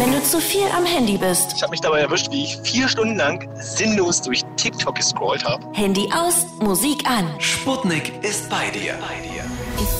Wenn du zu viel am Handy bist. Ich habe mich dabei erwischt, wie ich 4 Stunden lang sinnlos durch TikTok gescrollt habe. Handy aus, Musik an. Sputnik ist bei dir.